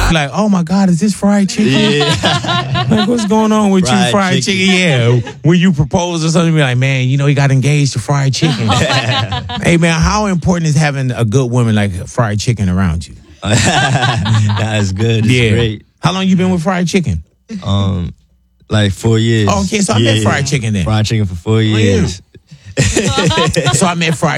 like, oh my God, is this fried chicken? Yeah. Like, what's going on with you, fried chicken? Yeah. When you propose or something, be like, man, you know, he got engaged to fried chicken. Hey, man, how important is having a good woman like fried chicken around you? That is good. It's great. How long you been with fried chicken? Like 4 years. Oh, okay, so I met fried chicken then. Fried chicken for 4 years. So I met fried